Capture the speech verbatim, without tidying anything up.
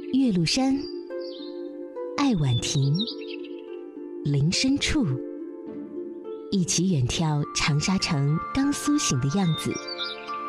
岳麓山，爱晚亭，林深处，一起远眺长沙城刚苏醒的样子。